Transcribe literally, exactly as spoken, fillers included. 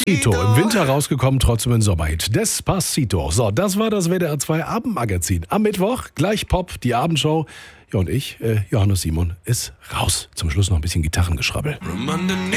Despacito, im Winter rausgekommen, trotzdem ein Sommerhit. Despacito. So, das war das W D R zwei Abendmagazin. Am Mittwoch gleich Pop, die Abendshow. Ja, und ich, äh, Johannes Simon, ist raus. Zum Schluss noch ein bisschen Gitarrengeschrabbel.